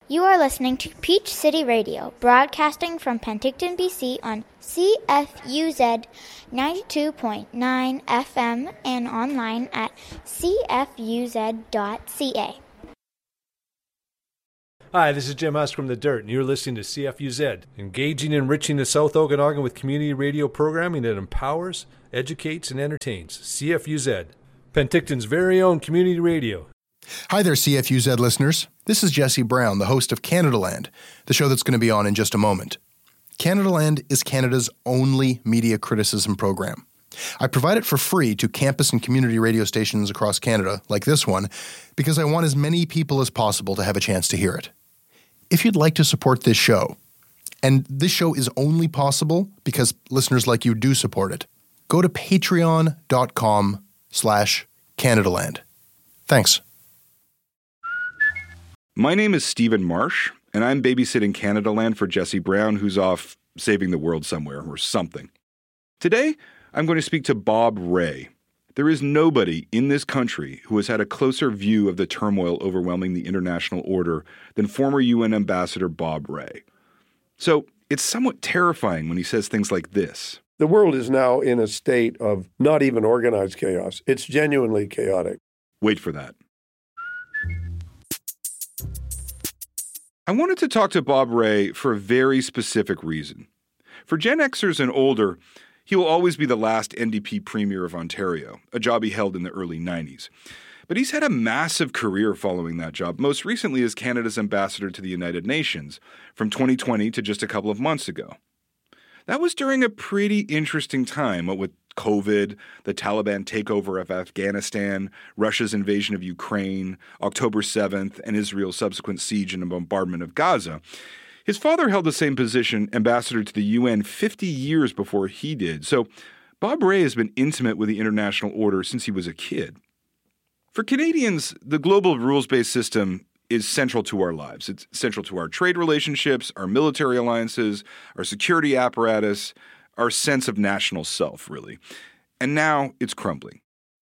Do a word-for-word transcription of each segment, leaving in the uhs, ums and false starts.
You are listening to Peach City Radio, broadcasting from Penticton, B C on C F U Z ninety-two point nine F M and online at c f u z dot c a. Hi, this is Jim Husk from The Dirt, and you're listening to C F U Z, engaging and enriching the South Okanagan with community radio programming that empowers, educates, and entertains. C F U Z, Penticton's very own community radio. Hi there, C F U Z listeners. This is Jesse Brown, the host of Canadaland, the show that's going to be on in just a moment. Canadaland is Canada's only media criticism program. I provide it for free to campus and community radio stations across Canada, like this one, because I want as many people as possible to have a chance to hear it. If you'd like to support this show, and this show is only possible because listeners like you do support it, go to patreon.com slash Canadaland. Thanks. My name is Stephen Marsh, and I'm babysitting Canadaland for Jesse Brown, who's off saving the world somewhere or something. Today, I'm going to speak to Bob Rae. There is nobody in this country who has had a closer view of the turmoil overwhelming the international order than former U N Ambassador Bob Rae. So it's somewhat terrifying when he says things like this. The world is now in a state of not even organized chaos. It's genuinely chaotic. Wait for that. I wanted to talk to Bob Rae for a very specific reason. For Gen Xers and older, he will always be the last N D P Premier of Ontario, a job he held in the early nineties. But he's had a massive career following that job, most recently as Canada's ambassador to the United Nations, from twenty twenty to just a couple of months ago. That was during a pretty interesting time, what with COVID, the Taliban takeover of Afghanistan, Russia's invasion of Ukraine, October seventh, and Israel's subsequent siege and bombardment of Gaza. His father held the same position, ambassador to the U N, fifty years before he did. So Bob Rae has been intimate with the international order since he was a kid. For Canadians, the global rules-based system is central to our lives. It's central to our trade relationships, our military alliances, our security apparatus, our sense of national self, really. And now it's crumbling.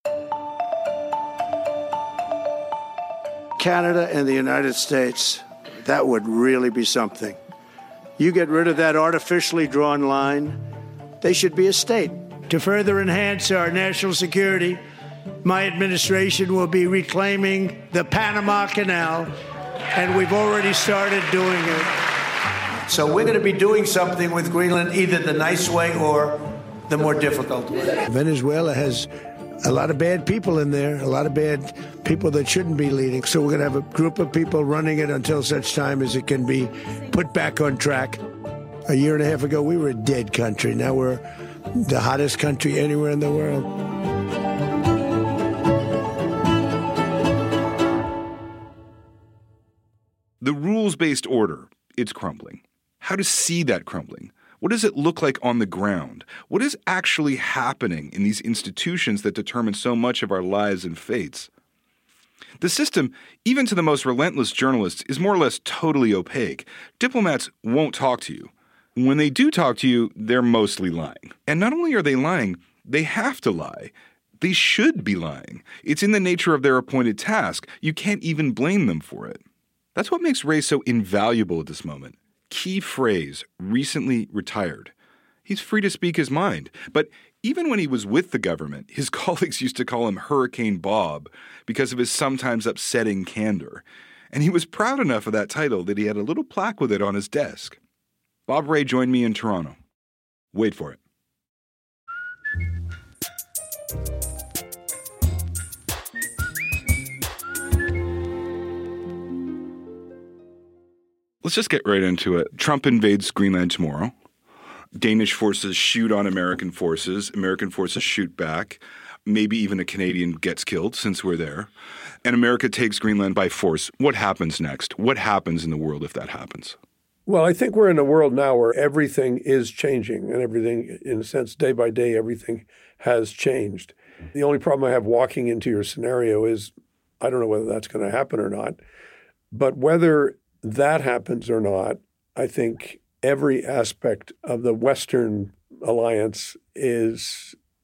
Canada and the United States, that would really be something. You get rid of that artificially drawn line, they should be a state. To further enhance our national security, my administration will be reclaiming the Panama Canal, and we've already started doing it. So we're going to be doing something with Greenland, either the nice way or the more difficult way. Venezuela has a lot of bad people in there, a lot of bad people that shouldn't be leading. So we're going to have a group of people running it until such time as it can be put back on track. A year and a half ago, we were a dead country. Now we're the hottest country anywhere in the world. The rules-based order, it's crumbling. How to see that crumbling? What does it look like on the ground? What is actually happening in these institutions that determine so much of our lives and fates? The system, even to the most relentless journalists, is more or less totally opaque. Diplomats won't talk to you. When they do talk to you, they're mostly lying. And not only are they lying, they have to lie. They should be lying. It's in the nature of their appointed task. You can't even blame them for it. That's what makes Rae so invaluable at this moment. Key phrase, recently retired. He's free to speak his mind. But even when he was with the government, his colleagues used to call him Hurricane Bob because of his sometimes upsetting candor. And he was proud enough of that title that he had a little plaque with it on his desk. Bob Rae joined me in Toronto. Wait for it. Let's just get right into it. Trump invades Greenland tomorrow. Danish forces shoot on American forces. American forces shoot back. Maybe even a Canadian gets killed since we're there. And America takes Greenland by force. What happens next? What happens in the world if that happens? Well, I think we're in a world now where everything is changing, and everything, in a sense, day by day, everything has changed. The only problem I have walking into your scenario is I don't know whether that's going to happen or not. But whether that happens or not, I think every aspect of the Western alliance is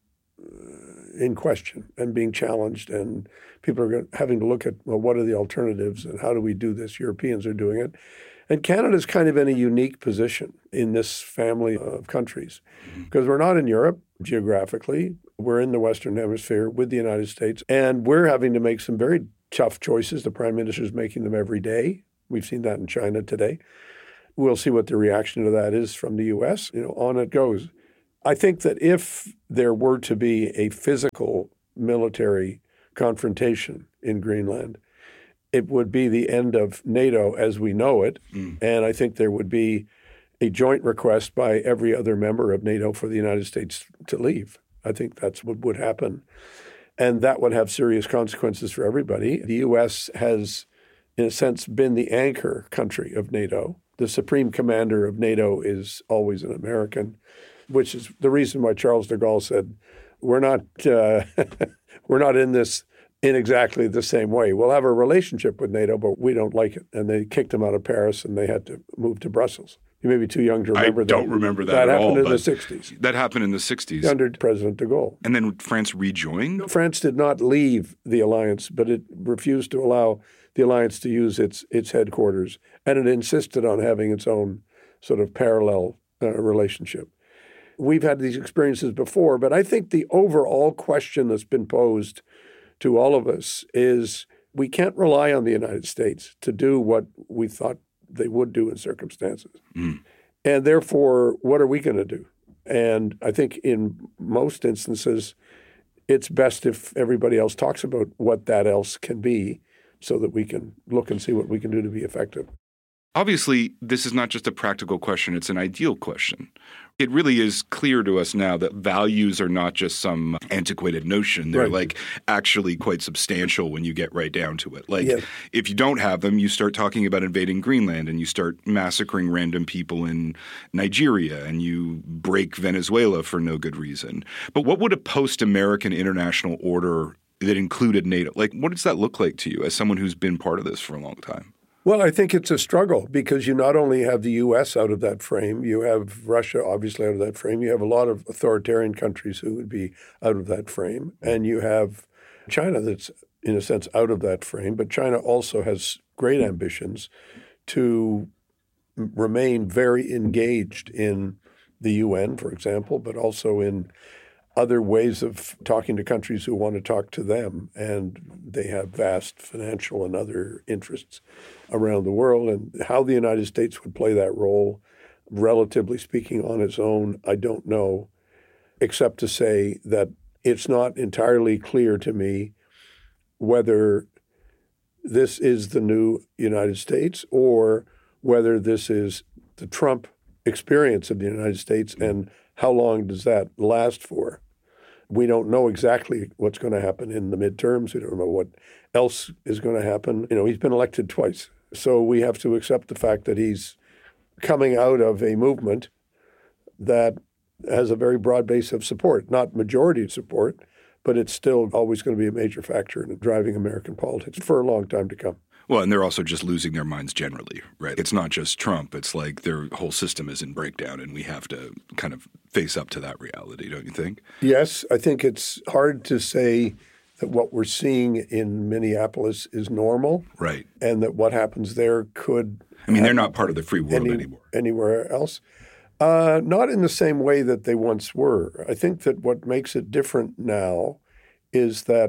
in question and being challenged, and people are having to look at, well, what are the alternatives and how do we do this? Europeans are doing it. And Canada's kind of in a unique position in this family of countries because we're not in Europe geographically. We're in the Western Hemisphere with the United States, and we're having to make some very tough choices. The Prime Minister is making them every day. We've seen that in China today. We'll see what the reaction to that is from the U S. You know, on it goes. I think that if there were to be a physical military confrontation in Greenland, it would be the end of NATO as we know it. Mm. And I think there would be a joint request by every other member of NATO for the United States to leave. I think that's what would happen. And that would have serious consequences for everybody. The U S has, in a sense, been the anchor country of NATO. The supreme commander of NATO is always an American, which is the reason why Charles de Gaulle said, we're not uh, we're not in this in exactly the same way. We'll have a relationship with NATO, but we don't like it. And they kicked him out of Paris, and they had to move to Brussels. You may be too young to remember I that. I don't remember that that at happened all. in the sixties. That happened in the sixties. Under President de Gaulle. And then France rejoined? France did not leave the alliance, but it refused to allow the alliance to use its its headquarters. And it insisted on having its own sort of parallel uh, relationship. We've had these experiences before, but I think the overall question that's been posed to all of us is we can't rely on the United States to do what we thought they would do in circumstances. Mm. And therefore, what are we going to do? And I think in most instances, it's best if everybody else talks about what that else can be so that we can look and see what we can do to be effective. Obviously, this is not just a practical question, it's an ideal question. It really is clear to us now that values are not just some antiquated notion. They're Right. like actually quite substantial when you get right down to it. Like Yes. if you don't have them, you start talking about invading Greenland and you start massacring random people in Nigeria and you break Venezuela for no good reason. But what would a post-American international order that included NATO, like what does that look like to you as someone who's been part of this for a long time? Well, I think it's a struggle because you not only have the U S out of that frame, you have Russia obviously out of that frame, you have a lot of authoritarian countries who would be out of that frame, and you have China that's, in a sense, out of that frame. But China also has great ambitions to remain very engaged in the U N, for example, but also in other ways of talking to countries who want to talk to them. And they have vast financial and other interests around the world. And how the United States would play that role, relatively speaking, on its own, I don't know, except to say that it's not entirely clear to me whether this is the new United States or whether this is the Trump experience of the United States, and how long does that last for? We don't know exactly what's going to happen in the midterms. We don't know what else is going to happen. You know, he's been elected twice. So we have to accept the fact that he's coming out of a movement that has a very broad base of support, not majority support, but it's still always going to be a major factor in driving American politics for a long time to come. Well, and they're also just losing their minds generally, right? It's not just Trump. It's like their whole system is in breakdown, and we have to kind of face up to that reality, don't you think? Yes, I think it's hard to say that what we're seeing in Minneapolis is normal. Right. And that what happens there could I mean, they're not part of the free world any, anymore. Anywhere else. Uh, not in the same way that they once were. I think that what makes it different now is that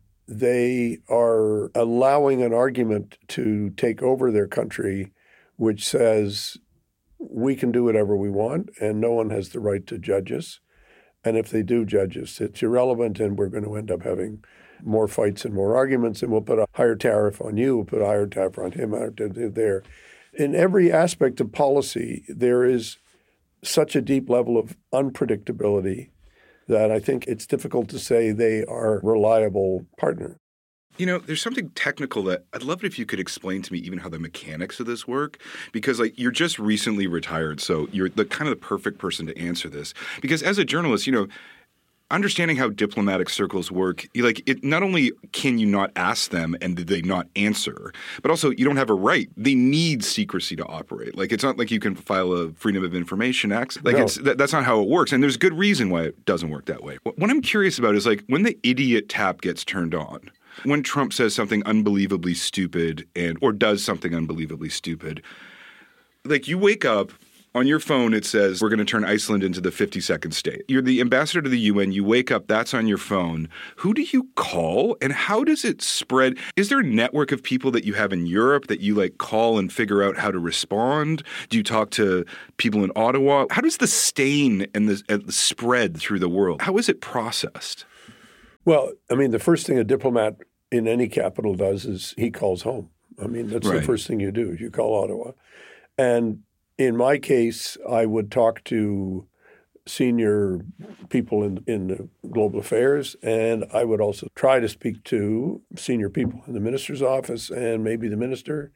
they are allowing an argument to take over their country which says we can do whatever we want and no one has the right to judge us. And if they do judge us, it's irrelevant and we're going to end up having more fights and more arguments, and we'll put a higher tariff on you, we'll put a higher tariff on him, higher tariff there. In every aspect of policy, there is such a deep level of unpredictability that I think it's difficult to say they are a reliable partner. You know, there's something technical that I'd love it if you could explain to me even how the mechanics of this work, because like you're just recently retired, so you're the kind of the perfect person to answer this. Because as a journalist, you know, understanding how diplomatic circles work, you like it. Not only can you not ask them and did they not answer, but also you don't have a right. They need secrecy to operate. Like it's not like you can file a Freedom of Information Act. Like no. it's that, that's not how it works. And there's good reason why it doesn't work that way. What I'm curious about is like when the idiot tap gets turned on, when Trump says something unbelievably stupid and or does something unbelievably stupid, like you wake up. On your phone, it says, we're going to turn Iceland into the fifty-second state. You're the ambassador to the U N. You wake up, that's on your phone. Who do you call and how does it spread? Is there a network of people that you have in Europe that you like call and figure out how to respond? Do you talk to people in Ottawa? How does the stain and the, and the spread through the world? How is it processed? Well, I mean, the first thing a diplomat in any capital does is he calls home. I mean, that's right. The first thing you do. You call Ottawa. And in my case, I would talk to senior people in, in the global affairs, and I would also try to speak to senior people in the minister's office and maybe the minister,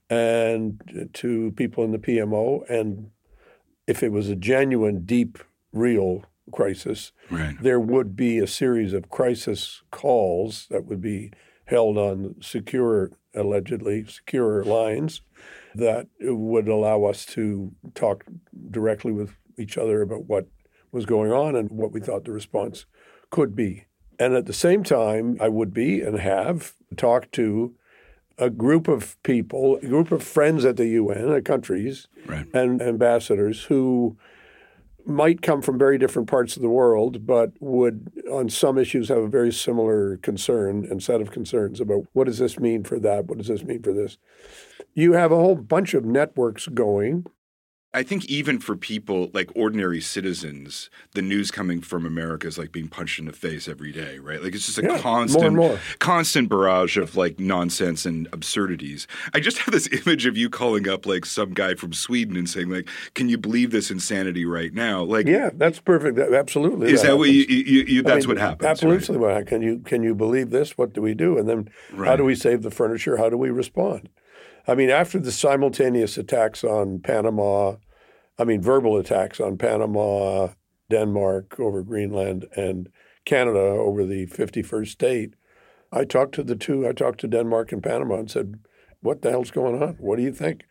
and to people in the P M O. And if it was a genuine, deep, real crisis, right. there would be a series of crisis calls that would be held on secure, allegedly secure lines that would allow us to talk directly with each other about what was going on and what we thought the response could be. And at the same time, I would be and have talked to a group of people, a group of friends at the U N, uh, countries, right. and ambassadors who might come from very different parts of the world, but would, on some issues, have a very similar concern and set of concerns about what does this mean for that? What does this mean for this? You have a whole bunch of networks going. I think even for people like ordinary citizens, the news coming from America is like being punched in the face every day, right? Like it's just a yeah, constant, more and more. constant barrage of like nonsense and absurdities. I just have this image of you calling up like some guy from Sweden and saying like, "Can you believe this insanity right now?" Like, yeah, that's perfect. Absolutely, is that, that what you, you, you that's I mean, what happens? Absolutely, right? what can you can you believe this? What do we do? And then right. how do we save the furniture? How do we respond? I mean, after the simultaneous attacks on Panama. I mean, verbal attacks on Panama, Denmark over Greenland, and Canada over the fifty-first state. I talked to the two. I talked to Denmark and Panama and said, what the hell's going on? What do you think?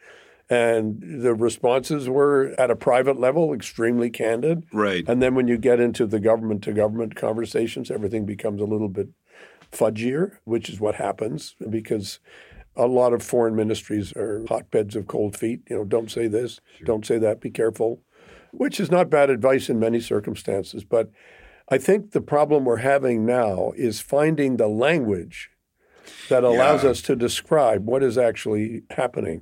And the responses were at a private level, extremely candid. Right. And then when you get into the government-to-government conversations, everything becomes a little bit fudgier, which is what happens because a lot of foreign ministries are hotbeds of cold feet. You know, don't say this, sure. don't say that, be careful, which is not bad advice in many circumstances. But I think the problem we're having now is finding the language that allows yeah. us to describe what is actually happening.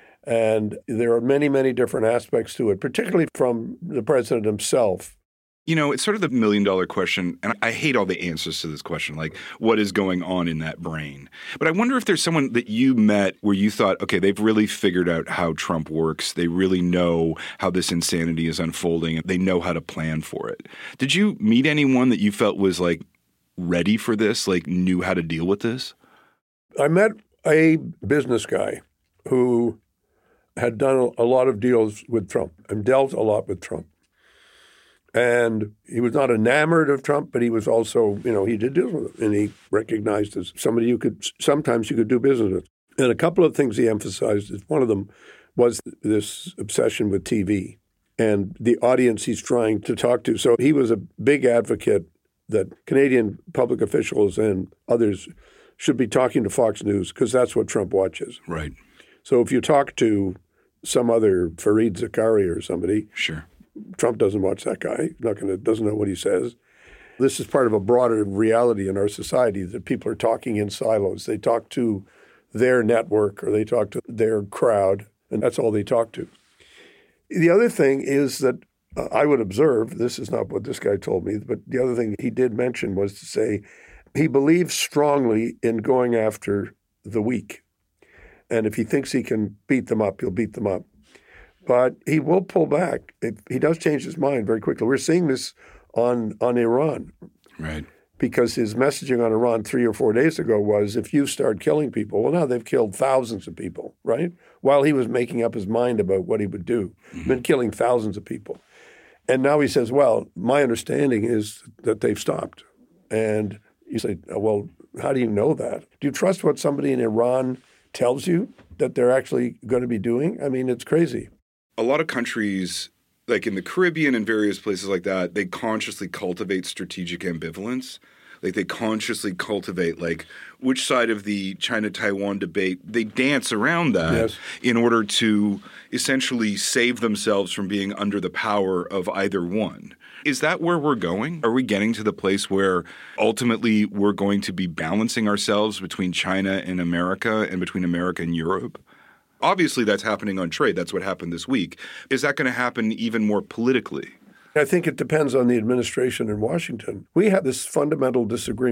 And there are many, many different aspects to it, particularly from the president himself. You know, it's sort of the million-dollar question, and I hate all the answers to this question, like what is going on in that brain. But I wonder if there's someone that you met where you thought, okay, they've really figured out how Trump works. They really know how this insanity is unfolding, and they know how to plan for it. Did you meet anyone that you felt was, like, ready for this, like knew how to deal with this? I met a business guy who had done a lot of deals with Trump and dealt a lot with Trump. And he was not enamored of Trump, but he was also, you know, he did deals with him. And he recognized as somebody you could, sometimes you could do business with. And a couple of things he emphasized, is one of them was this obsession with T V and the audience he's trying to talk to. So he was a big advocate that Canadian public officials and others should be talking to Fox News because that's what Trump watches. Right. So if you talk to some other Fareed Zakaria or somebody, sure. Trump doesn't watch that guy. Not going to doesn't know what he says. This is part of a broader reality in our society that people are talking in silos. They talk to their network or they talk to their crowd, and that's all they talk to. The other thing is that uh, I would observe, this is not what this guy told me, but the other thing he did mention was to say he believes strongly in going after the weak. And if he thinks he can beat them up, he'll beat them up. But he will pull back. If he does change his mind very quickly. We're seeing this on, on Iran. Right. Because his messaging on Iran three or four days ago was, if you start killing people, well, now they've killed thousands of people, right? While he was making up his mind about what he would do. Mm-hmm. Been killing thousands of people. And now he says, well, my understanding is that they've stopped. And you say, well, how do you know that? Do you trust what somebody in Iran tells you that they're actually going to be doing? I mean, it's crazy. A lot of countries, like in the Caribbean and various places like that, they consciously cultivate strategic ambivalence. Like they consciously cultivate, like, which side of the China-Taiwan debate, they dance around that yes. in order to essentially save themselves from being under the power of either one. Is that where we're going? Are we getting to the place where ultimately we're going to be balancing ourselves between China and America and between America and Europe? Obviously, that's happening on trade. That's what happened this week. Is that going to happen even more politically? I think it depends on the administration in Washington. We have this fundamental disagreement.